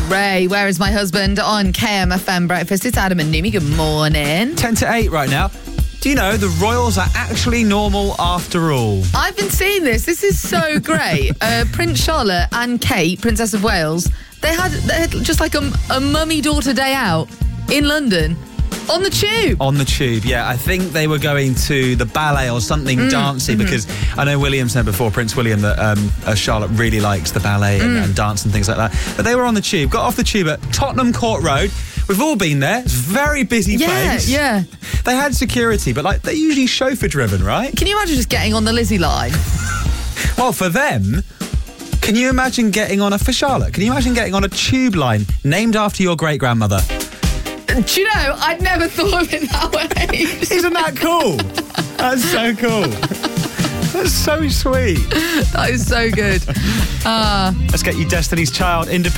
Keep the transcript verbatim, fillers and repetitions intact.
Ray, Where Is My Husband on K M F M Breakfast. It's Adam and Nimi. Good morning. ten to eight right now. Do you know the royals are actually normal after all? I've been seeing this. This is so great. uh, Prince Charlotte and Kate, Princess of Wales, they had, they had just like a, a mummy-daughter day out in London on the tube. On the tube, yeah. I think they were going to the ballet or something mm, dancey mm-hmm. because I know William said before, Prince William, that um, uh, Charlotte really likes the ballet and, mm. and dance and things like that. But they were on the tube, got off the tube at Tottenham Court Road. We've all been there. It's a very busy yeah, place. Yeah, yeah. They had security, but like they're usually chauffeur-driven, right? Can you imagine just getting on the Lizzie line? Well, for them, can you imagine getting on a, for Charlotte, can you imagine getting on a tube line named after your great-grandmother? Do you know, I'd never thought of it that way. Isn't that cool? That's so cool. That's so sweet. That is so good. Uh, Let's get you Destiny's Child, Independent.